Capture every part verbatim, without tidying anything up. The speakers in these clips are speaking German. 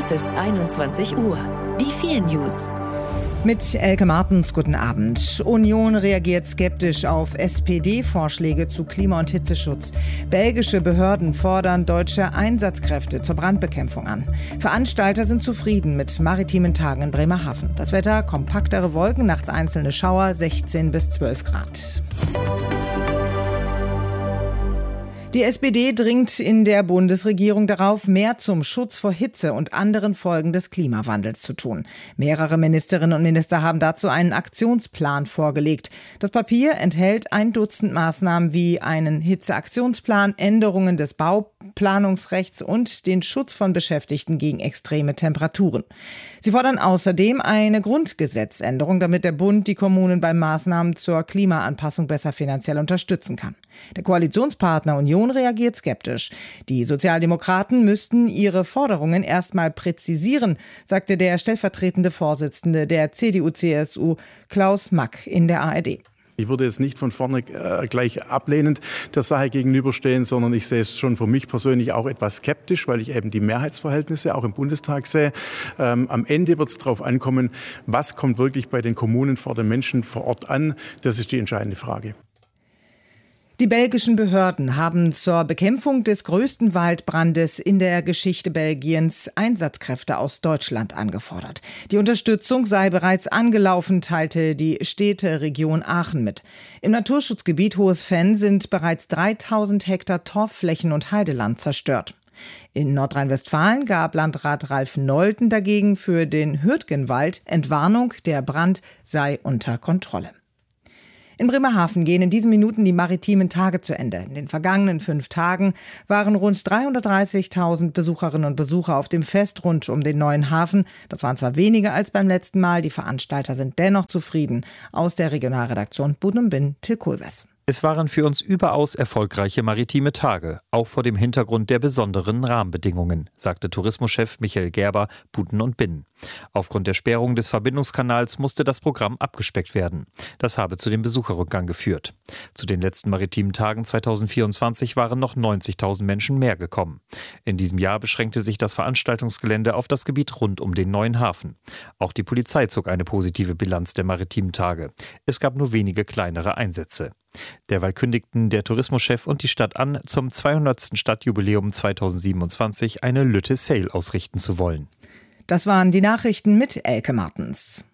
Es ist einundzwanzig Uhr. Die vier News. Mit Elke Martens, guten Abend. Union reagiert skeptisch auf S P D-Vorschläge zu Klima- und Hitzeschutz. Belgische Behörden fordern deutsche Einsatzkräfte zur Brandbekämpfung an. Veranstalter sind zufrieden mit maritimen Tagen in Bremerhaven. Das Wetter: kompaktere Wolken, nachts einzelne Schauer, sechzehn bis zwölf Grad. Die S P D dringt in der Bundesregierung darauf, mehr zum Schutz vor Hitze und anderen Folgen des Klimawandels zu tun. Mehrere Ministerinnen und Minister haben dazu einen Aktionsplan vorgelegt. Das Papier enthält ein Dutzend Maßnahmen wie einen Hitzeaktionsplan, Änderungen des Bauplanungsrechts und den Schutz von Beschäftigten gegen extreme Temperaturen. Sie fordern außerdem eine Grundgesetzänderung, damit der Bund die Kommunen bei Maßnahmen zur Klimaanpassung besser finanziell unterstützen kann. Der Koalitionspartner Union reagiert skeptisch. Die Sozialdemokraten müssten ihre Forderungen erstmal präzisieren, sagte der stellvertretende Vorsitzende der C D U C S U, Klaus Mack, in der A R D. Ich würde jetzt nicht von vorne äh, gleich ablehnend der Sache gegenüberstehen, sondern ich sehe es schon für mich persönlich auch etwas skeptisch, weil ich eben die Mehrheitsverhältnisse auch im Bundestag sehe. Ähm, am Ende wird es darauf ankommen, was kommt wirklich bei den Kommunen vor den Menschen vor Ort an. Das ist die entscheidende Frage. Die belgischen Behörden haben zur Bekämpfung des größten Waldbrandes in der Geschichte Belgiens Einsatzkräfte aus Deutschland angefordert. Die Unterstützung sei bereits angelaufen, teilte die Städteregion Aachen mit. Im Naturschutzgebiet Hohes Venn sind bereits dreitausend Hektar Torfflächen und Heideland zerstört. In Nordrhein-Westfalen gab Landrat Ralf Nolten dagegen für den Hürtgenwald Entwarnung, der Brand sei unter Kontrolle. In Bremerhaven gehen in diesen Minuten die maritimen Tage zu Ende. In den vergangenen fünf Tagen waren rund dreihundertdreißigtausend Besucherinnen und Besucher auf dem Fest rund um den neuen Hafen. Das waren zwar weniger als beim letzten Mal, die Veranstalter sind dennoch zufrieden. Aus der Regionalredaktion Buden und Binn, Till Kohlwes. Es waren für uns überaus erfolgreiche maritime Tage, auch vor dem Hintergrund der besonderen Rahmenbedingungen, sagte Tourismuschef Michael Gerber, Buden und Binn. Aufgrund der Sperrung des Verbindungskanals musste das Programm abgespeckt werden. Das habe zu dem Besucherrückgang geführt. Zu den letzten maritimen Tagen zweitausendvierundzwanzig waren noch neunzigtausend Menschen mehr gekommen. In diesem Jahr beschränkte sich das Veranstaltungsgelände auf das Gebiet rund um den neuen Hafen. Auch die Polizei zog eine positive Bilanz der maritimen Tage. Es gab nur wenige kleinere Einsätze. Derweil kündigten der Tourismuschef und die Stadt an, zum zweihundertsten Stadtjubiläum zweitausendsiebenundzwanzig eine Lütte Sail ausrichten zu wollen. Das waren die Nachrichten mit Elke Martens.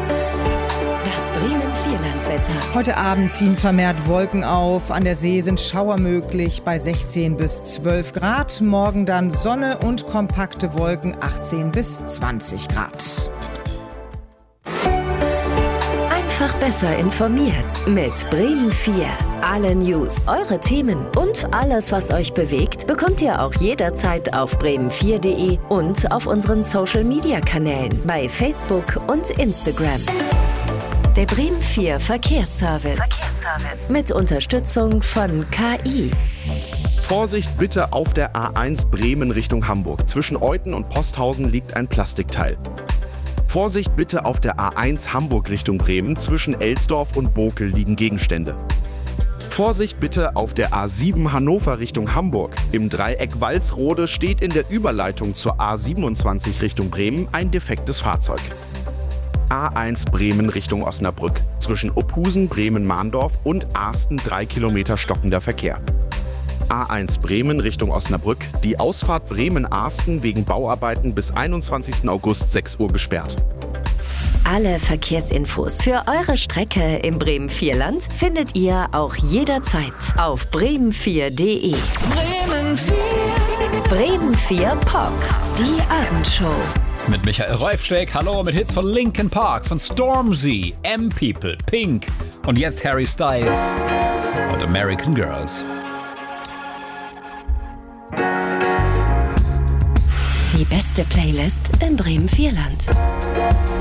Das Bremen-Vierlandswetter. Heute Abend ziehen vermehrt Wolken auf. An der See sind Schauer möglich bei sechzehn bis zwölf Grad. Morgen dann Sonne und kompakte Wolken, achtzehn bis zwanzig Grad. Einfach besser informiert mit Bremen vier. Alle News, eure Themen und alles, was euch bewegt, bekommt ihr auch jederzeit auf bremen vier punkt de und auf unseren Social-Media-Kanälen bei Facebook und Instagram. Der Bremen vier Verkehrsservice. Verkehrsservice. Mit Unterstützung von K I. Vorsicht bitte auf der A eins Bremen Richtung Hamburg. Zwischen Euthen und Posthausen liegt ein Plastikteil. Vorsicht bitte auf der A eins Hamburg Richtung Bremen. Zwischen Elsdorf und Bokel liegen Gegenstände. Vorsicht bitte auf der A sieben Hannover Richtung Hamburg. Im Dreieck Walsrode steht in der Überleitung zur A siebenundzwanzig Richtung Bremen ein defektes Fahrzeug. A eins Bremen Richtung Osnabrück. Zwischen Ophusen, Bremen-Mahndorf und Asten drei Kilometer stockender Verkehr. A eins Bremen Richtung Osnabrück. Die Ausfahrt Bremen-Asten wegen Bauarbeiten bis einundzwanzigsten August sechs Uhr gesperrt. Alle Verkehrsinfos für eure Strecke im Bremen-Vierland findet ihr auch jederzeit auf bremen vier punkt de. Bremen vier. Bremen vier Pop. Die Abendshow. Mit Michael Reufschläg, hallo, mit Hits von Linkin Park, von Stormzy, M-People, Pink und jetzt Harry Styles und American Girls. Die beste Playlist im Bremen-Vierland.